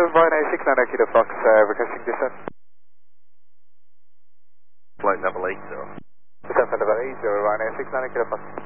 Ryanair 690 Kilo Fox, requesting descent. Flight level 80. Descent level 80, Ryanair 690 Kilo Fox.